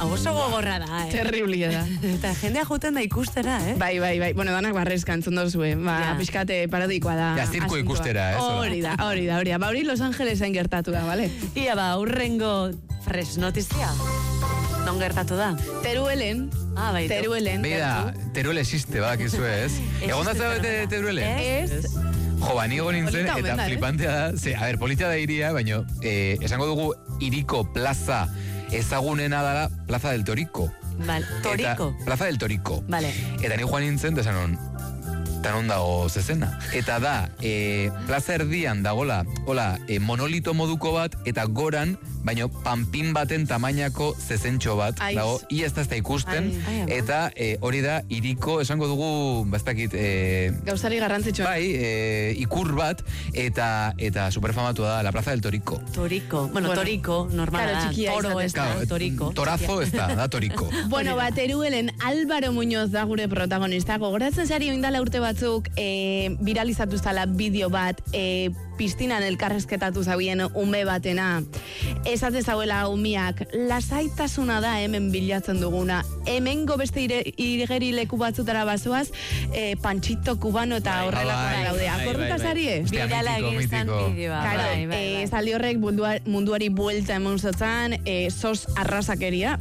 oso gogorra da, Terriblia da. Eta jendea juten da ikustera, Bai. Bueno, danak barrezka entzun dozue. Piskate paradikoa da. Ja, zirko ikustera, Hori da. Ba, hori Los Angelesen gertatu da, bale? Ia, urrengo fresh notizia. Non gertatu da? Teruelen. Bai. Teruelen. Beida, Teruel existe, bakizue, ez? Egon da zabete Teruelen? Ez. Jo, nigo nintzen, eta flipantea da, a ver, politia da iria, baina esango dugu iriko plaza ezagunena dela Plaza del Toriko. Vale, Toriko. Plaza del Toriko. Vale. Eta ni joan nintzen, desanon, tanon dago zezena. Eta da, plaza erdian dagola, monolito moduko bat, eta goran, baino panpin baten tamainako zezentxo bat, dago, ia ez da ikusten, eta hori da, iriko, esango dugu, bastakit, gauzari garrantzitsua. Bai, ikur bat, eta superfamatu da, la Plaza del Toriko. Toriko, Toriko, normal da, toro ez da, Toriko. Torazo ez da Toriko. Bueno, Teruelen Álvaro Muñoz da gure protagonista, gogoratzen zari oindala urte batzuk, viralizatu zala bideo bat, piztinan elkarrezketatu zabien ume batena, esate zauela umiak, lasaitasuna da hemen bilatzen duguna, hemengo beste igeri leku batzutara bazoaz, panchito kubano eta horrelako daude. Akorduta zari, Birala egin zan bideoa. Zaldi horrek munduari buelta emon zotzan, sos arrasakeria,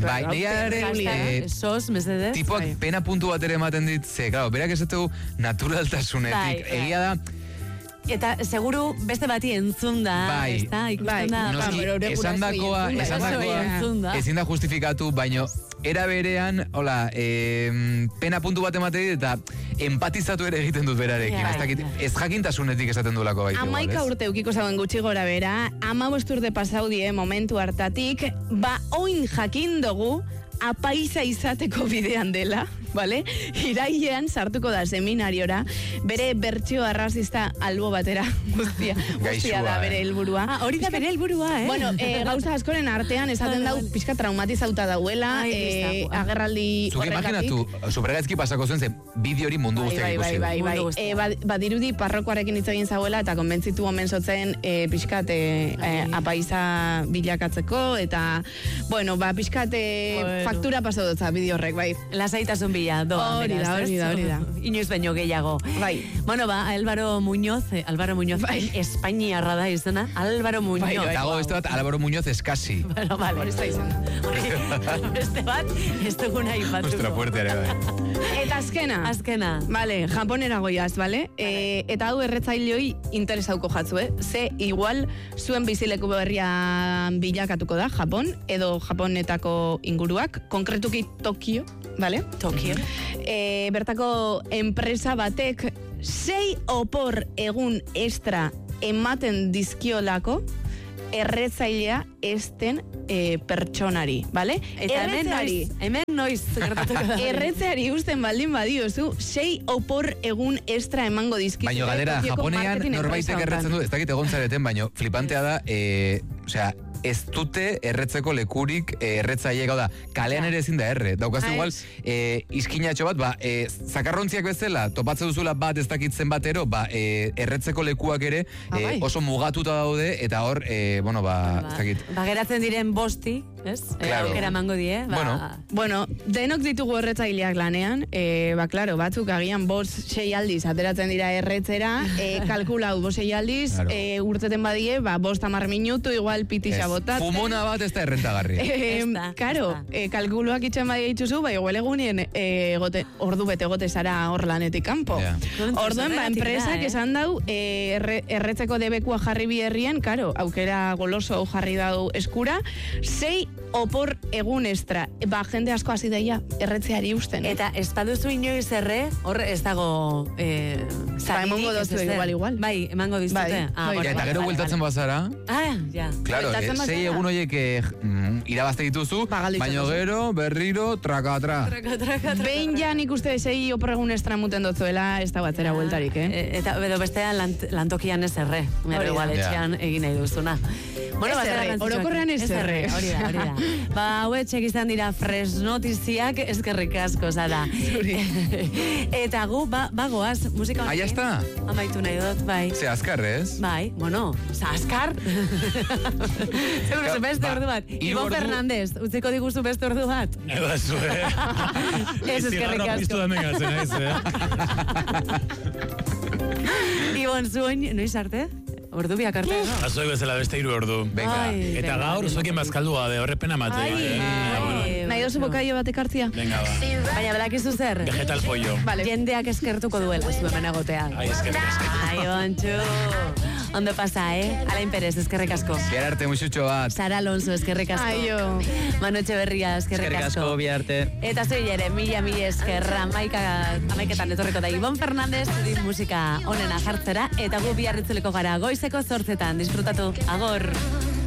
sos, mesedez. Tipoak pena puntu bat ere ematen dit, berak esatu naturaltasunetik, egia da, Eta seguru beste bati entzun da, ikusten da. Esandakoa ezin da justifikatu, baino era berean, pena puntu bat ematei eta empatizatu ere egiten dut berarekin. Ez jakintasunetik esaten duelako baitu. 11 urte ukiko zauen gutxi gora bera, 15 urte pasaudie momentu hartatik, oin jakin dugu apaiza izateko bidean dela, vale? Irailean sartuko da seminariora, bere bertsio arrazista albo batera guztia da bere helburua. Hori da bere helburua, Bueno, gauza askoren artean esaten dau pixka traumatizauta dauela, agerraldi horregatik. Zuki imaginatu, supergaizki pasako zuen, ze bideo hori mundu guztiak ikusi. Badirudi parrokoarekin hitz egin zauela eta konbentzitu omen zotzen pixkat apaiza bilakatzeko, eta, bueno, pixkat faktura paso dutza bideo horrek, bai. Lasaitasun bila, doa. Hori da. Inoiz baino gehiago. Bai. Bueno, Álvaro Muñoz, Espainiarra da izena, Álvaro Muñoz. Dago beste bat, Álvaro Muñoz eskasi. Bueno, vale. Hori da izena. Beste bat, ez duguna ipatuko. Ostra puerte ere, bai. Eta azkena. Vale, japonera goiaz, vale? Eta hau erretzaileoi interesauko jatzu, Ze, igual, zuen bizileku berrian bilakatuko da, Japon, edo Japonetako inguruak, konkretuki Tokio, vale? Tokio. Bertako enpresa batek 6 opor egun extra ematen dizkiolako erretzailea esten pertsonari, vale? Eta hemen noiz gertatuko da. Erretzeari usten baldin badiozu, 6 opor egun extra emango dizkizu. Baina galera, Japonean norbaitek erretzen du, ez dakit egon zareten, baina flipantea da, ez dute erretzeko lekurik erretzaile, gau da, kalean ere ezin da erre. Daukaz igual, iskinatxo bat, zakarrontziak bezala, topatze duzula bat ez dakitzen batero, erretzeko lekuak ere oso mugatuta daude, eta hor, ez dakit. Geratzen diren bosti, ez? Aukera mango die. Bueno, denok ditugu erretzaileak lanean, claro, batzuk agian 5-6 aldiz ateratzen dira erretzera, kalkulau 5-6 aldiz, urteten badie, 5-10 minutu, igual pitisa botatzen. Fumona bat ez da errentagarri. Karo, kalkuluak itxan badia itxuzu, igual egunien ordu bete gote zara hor lanetik kanpo. Orduen, enpresak esan dau, erretzeko debekua jarri biherrien, karo, aukera goloso jarri dau eskura, 6 opor egun extra. Jende asko hasi daia erretzeari usten. Eta ez baduzu inoiz erre, hor ez dago emango dozu igual. Bai, emango dizute. Eta gero bueltatzen bazara. Ja. Claro, 6 egun horiek irabazte dituzu, baina gero, berriro, traka-tra. Behin ja nik uste 6 opor egun extra muten dotzuela, ez da batzera bueltarik, Eta bestean lantokian ez erre. Igual etxean egin nahi duzuna. Orokorrean ez erre. Hori da. Ba, hauetxek izan dira fresh notiziak, eskerrik asko, Sara. Eta gu, bagoaz, musika Ah, ya está. Amaitu nahi dut, bai. Ze azkar, ez? Bai, bueno, azkar. Zegoen beste ordu bat. Ibon Fernandez, utziko diguzu beste ordu bat. Eba zu, Ez eskerrik asko. Ibon, zuen, noiz arte? Ordu biak arte, no? Azoik bezala beste 3 ordu. Venga. Eta gaur, zuekin bazkaldua, de horrepena mate. Nahi dozu bokaio bat ekartzia? Venga, ba. Baina badakizu zer? Vegetal pollo. Jendeak eskertuko duela, zu hemen egotea. Ai, eskerrik asko. Ai, Ontxu. Ondo pasa, Alain Perez, eskerrik asko. Gerarte muxutxo bat. Sara Alonso, eskerrik asko. Aio. Manu Etxeberria, eskerrik asko. Biarte. Eta zoi ere, mila eskerra, amaiketan etorriko da Ibon Fernandez, musika onena jartzera, eta gu biarritzuleko gara goizeko 8:00, disfrutatu, agor.